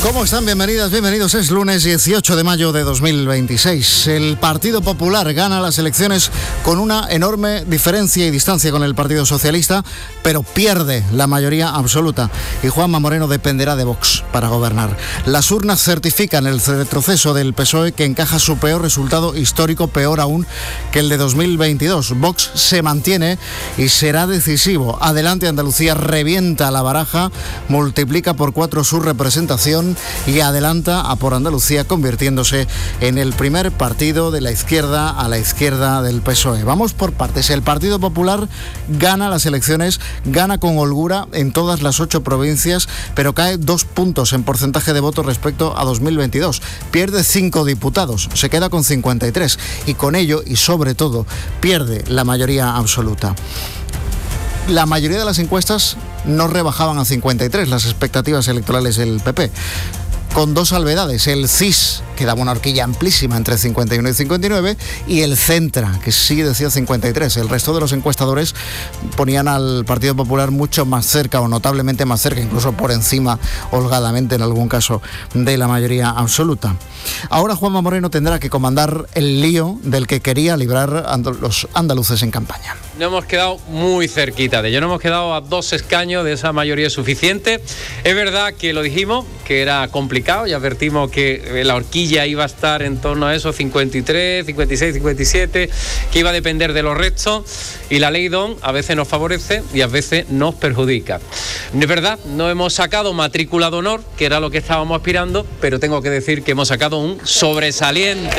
¿Cómo están? Bienvenidas, bienvenidos. Es lunes 18 de mayo de 2026. El Partido Popular gana las elecciones con una enorme diferencia y distancia con el Partido Socialista, pero pierde la mayoría absoluta. Y Juanma Moreno dependerá de Vox para gobernar. Las urnas certifican el retroceso del PSOE, que encaja su peor resultado histórico, peor aún que el de 2022. Vox se mantiene y será decisivo. Adelante Andalucía revienta la baraja, multiplica por 4 su representación y adelanta a Por Andalucía, convirtiéndose en el primer partido de la izquierda a la izquierda del PSOE. Vamos por partes. El Partido Popular gana las elecciones, gana con holgura en todas las 8 provincias, pero cae 2 puntos en porcentaje de votos respecto a 2022. Pierde 5 diputados, se queda con 53 y con ello, y sobre todo, pierde la mayoría absoluta. La mayoría de las encuestas no rebajaban a 53 las expectativas electorales del PP, con 2 salvedades: el CIS, que daba una horquilla amplísima entre 51 y 59, y el Centra, que sí decía 53. El resto de los encuestadores ponían al Partido Popular mucho más cerca, o notablemente más cerca, incluso por encima, holgadamente en algún caso, de la mayoría absoluta. Ahora Juanma Moreno tendrá que comandar el lío del que quería librar los andaluces en campaña. No hemos quedado muy cerquita de ello, no hemos quedado a 2 escaños de esa mayoría suficiente. Es verdad que lo dijimos, que era complicado, y advertimos que la horquilla iba a estar en torno a esos 53, 56, 57, que iba a depender de los restos, y la ley DON a veces nos favorece y a veces nos perjudica. Es verdad, no hemos sacado matrícula de honor, que era lo que estábamos aspirando, pero tengo que decir que hemos sacado un sobresaliente.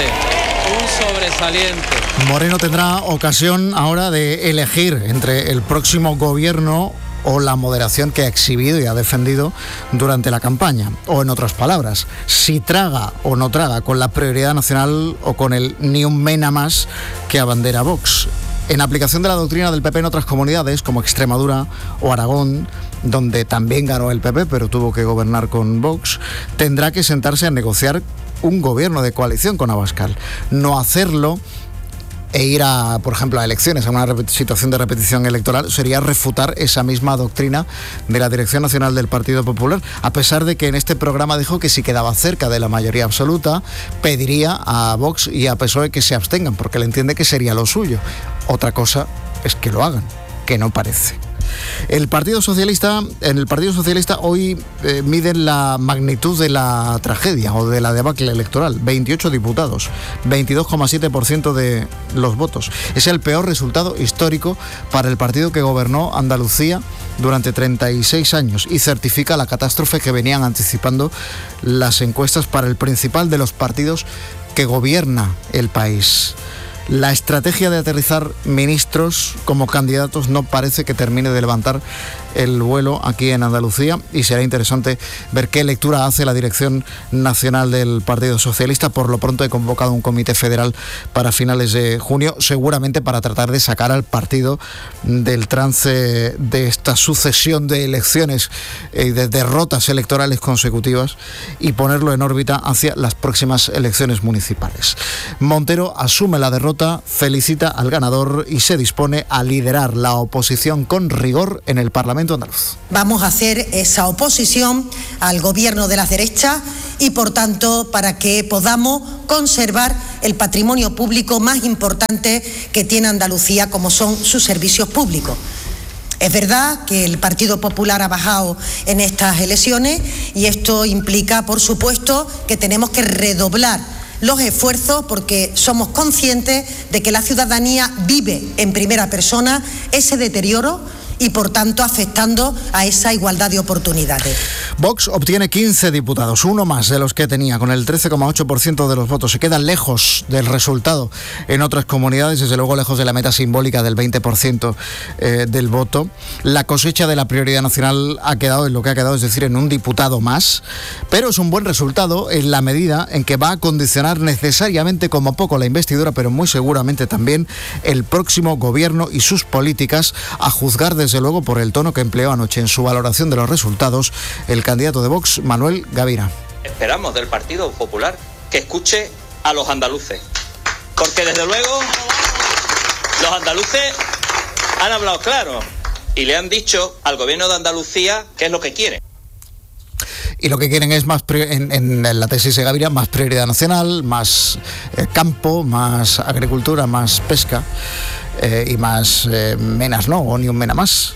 Moreno tendrá ocasión ahora de elegir entre el próximo gobierno o la moderación que ha exhibido y ha defendido durante la campaña. O en otras palabras, si traga o no traga con la prioridad nacional o con el ni un mena más que abandera Vox. En aplicación de la doctrina del PP en otras comunidades como Extremadura o Aragón, donde también ganó el PP pero tuvo que gobernar con Vox, tendrá que sentarse a negociar un gobierno de coalición con Abascal. No hacerlo e ir por ejemplo, a elecciones, a una situación de repetición electoral, sería refutar esa misma doctrina de la Dirección Nacional del Partido Popular, a pesar de que en este programa dijo que si quedaba cerca de la mayoría absoluta, pediría a Vox y a PSOE que se abstengan, porque él entiende que sería lo suyo. Otra cosa es que lo hagan, que no parece. En el Partido Socialista hoy miden la magnitud de la tragedia o de la debacle electoral. 28 diputados, 22,7% de los votos. Es el peor resultado histórico para el partido que gobernó Andalucía durante 36 años y certifica la catástrofe que venían anticipando las encuestas para el principal de los partidos que gobierna el país. La estrategia de aterrizar ministros como candidatos no parece que termine de levantar el vuelo aquí en Andalucía, y será interesante ver qué lectura hace la Dirección Nacional del Partido Socialista. Por lo pronto he convocado un comité federal para finales de junio, seguramente para tratar de sacar al partido del trance de esta sucesión de elecciones y de derrotas electorales consecutivas y ponerlo en órbita hacia las próximas elecciones municipales. Montero asume la derrota, felicita al ganador y se dispone a liderar la oposición con rigor en el Parlamento andaluz. Vamos a hacer esa oposición al gobierno de la derecha y, por tanto, para que podamos conservar el patrimonio público más importante que tiene Andalucía, como son sus servicios públicos. Es verdad que el Partido Popular ha bajado en estas elecciones y esto implica, por supuesto, que tenemos que redoblar los esfuerzos porque somos conscientes de que la ciudadanía vive en primera persona ese deterioro y, por tanto, afectando a esa igualdad de oportunidades. Vox obtiene 15 diputados, uno más de los que tenía, con el 13,8% de los votos. Se queda lejos del resultado en otras comunidades, desde luego lejos de la meta simbólica del 20% del voto. La cosecha de la prioridad nacional ha quedado en lo que ha quedado, es decir, en un diputado más, pero es un buen resultado en la medida en que va a condicionar necesariamente, como poco, la investidura, pero muy seguramente también el próximo gobierno y sus políticas, a juzgar desde luego por el tono que empleó anoche en su valoración de los resultados el candidato de Vox, Manuel Gavira. Esperamos del Partido Popular que escuche a los andaluces, porque desde luego los andaluces han hablado claro y le han dicho al gobierno de Andalucía qué es lo que quieren. y lo que quieren es más, en la tesis de Gaviria, más prioridad nacional, más campo, más agricultura, más pesca y más menas no, o ni un mena más,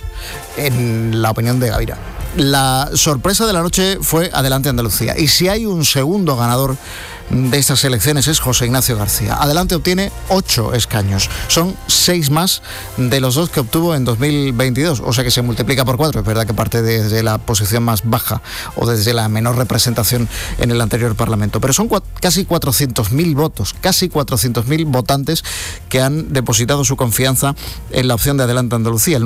en la opinión de Gaviria. La sorpresa de la noche fue Adelante Andalucía, y si hay un segundo ganador de estas elecciones es José Ignacio García. Adelante obtiene 8 escaños, son 6 más de los 2 que obtuvo en 2022, o sea que se multiplica por 4. Es verdad que parte desde la posición más baja o desde la menor representación en el anterior Parlamento, pero son casi 400.000 votos, casi 400.000 votantes que han depositado su confianza en la opción de Adelante Andalucía, el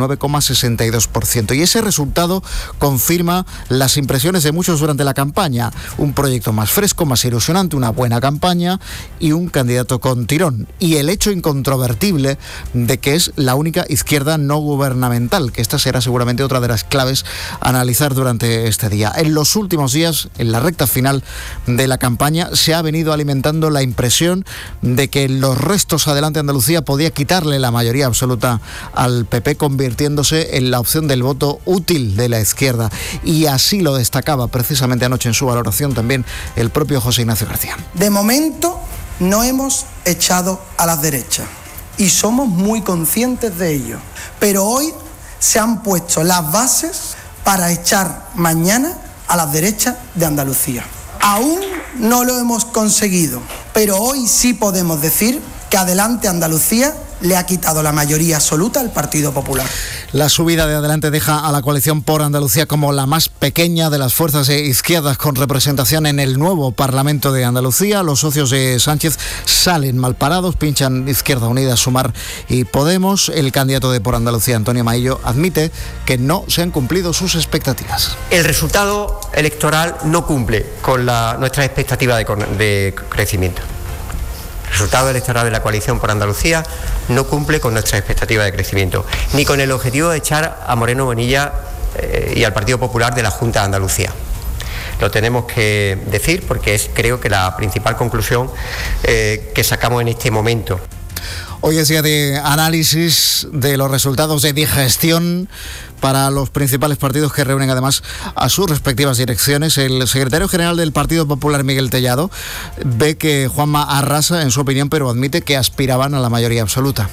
9,62%, y ese resultado confirma las impresiones de muchos durante la campaña: un proyecto más fresco, más ilusionante, una buena campaña y un candidato con tirón, y el hecho incontrovertible de que es la única izquierda no gubernamental, que esta será seguramente otra de las claves a analizar durante este día. En los últimos días, en la recta final de la campaña, se ha venido alimentando la impresión de que los restos Adelante Andalucía podía quitarle la mayoría absoluta al PP, convirtiéndose en la opción del voto útil de la izquierda, y así lo destacaba precisamente anoche en su valoración también el propio José Ignacio García. De momento no hemos echado a las derechas y somos muy conscientes de ello, pero hoy se han puesto las bases para echar mañana a las derechas de Andalucía. Aún no lo hemos conseguido, pero hoy sí podemos decir que Adelante Andalucía le ha quitado la mayoría absoluta al Partido Popular. La subida de Adelante deja a la coalición por Andalucía como la más pequeña de las fuerzas izquierdas con representación en el nuevo Parlamento de Andalucía. Los socios de Sánchez salen mal parados, pinchan Izquierda Unida, Sumar y Podemos. El candidato de Por Andalucía, Antonio Maillo, admite que no se han cumplido sus expectativas. El resultado electoral no cumple con nuestras expectativas de crecimiento. El resultado electoral de la coalición por Andalucía no cumple con nuestras expectativas de crecimiento, ni con el objetivo de echar a Moreno Bonilla y al Partido Popular de la Junta de Andalucía. Lo tenemos que decir porque es, creo que, la principal conclusión que sacamos en este momento. Hoy es día de análisis de los resultados de digestión para los principales partidos, que reúnen además a sus respectivas direcciones. El secretario general del Partido Popular, Miguel Tellado, ve que Juanma arrasa en su opinión, pero admite que aspiraban a la mayoría absoluta.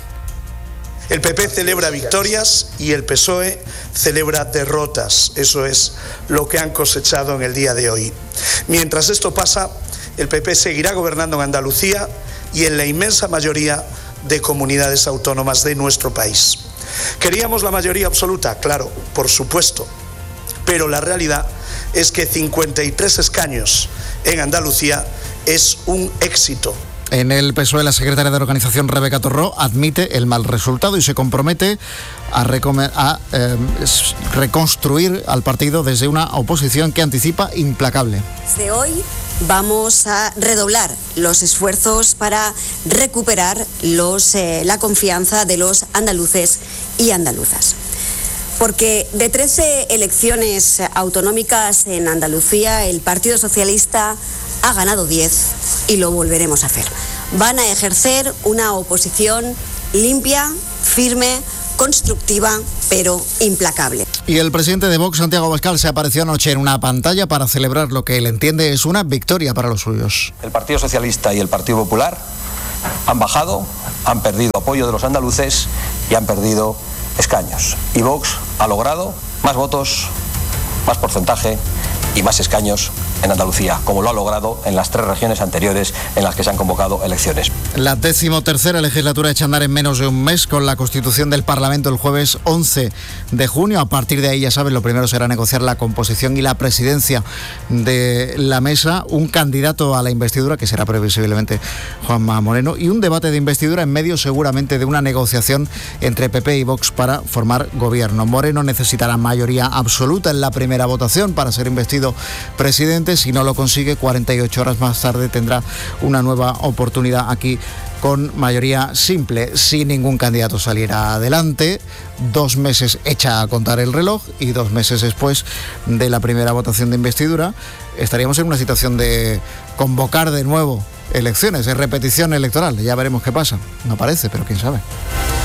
El PP celebra victorias y el PSOE celebra derrotas. Eso es lo que han cosechado en el día de hoy. Mientras esto pasa, el PP seguirá gobernando en Andalucía y en la inmensa mayoría de comunidades autónomas de nuestro país. ¿Queríamos la mayoría absoluta? Claro, por supuesto, pero la realidad es que 53 escaños en Andalucía es un éxito. En el PSOE, la secretaria de Organización, Rebeca Torró, admite el mal resultado y se compromete a reconstruir al partido desde una oposición que anticipa implacable. Desde hoy vamos a redoblar los esfuerzos para recuperar la confianza de los andaluces y andaluzas. Porque de 13 elecciones autonómicas en Andalucía, el Partido Socialista ha ganado 10 y lo volveremos a hacer. Van a ejercer una oposición limpia, firme, constructiva, pero implacable. Y el presidente de Vox, Santiago Abascal, se apareció anoche en una pantalla para celebrar lo que él entiende es una victoria para los suyos. El Partido Socialista y el Partido Popular han bajado, han perdido apoyo de los andaluces y han perdido escaños. Y Vox ha logrado más votos, más porcentaje y más escaños en Andalucía, como lo ha logrado en las 3 regiones anteriores en las que se han convocado elecciones. La 13ª legislatura echa a andar en menos de un mes con la constitución del Parlamento el jueves 11 de junio. A partir de ahí, ya saben, lo primero será negociar la composición y la presidencia de la mesa, un candidato a la investidura, que será previsiblemente Juanma Moreno, y un debate de investidura en medio seguramente de una negociación entre PP y Vox para formar gobierno. Moreno necesitará mayoría absoluta en la primera votación para ser investido presidente. Si no lo consigue, 48 horas más tarde tendrá una nueva oportunidad aquí con mayoría simple. Si ningún candidato saliera adelante, 2 meses echa a contar el reloj y 2 meses después de la primera votación de investidura estaríamos en una situación de convocar de nuevo elecciones, de repetición electoral. Ya veremos qué pasa. No parece, pero quién sabe.